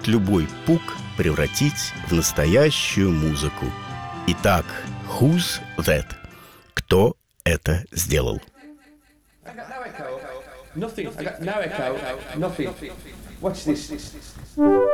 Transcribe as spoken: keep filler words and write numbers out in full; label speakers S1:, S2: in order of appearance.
S1: может любой пук превратить в настоящую музыку. Итак, who's that? Кто это сделал?
S2: I got no echo. Nothing. I got no echo. Nothing. Watch this.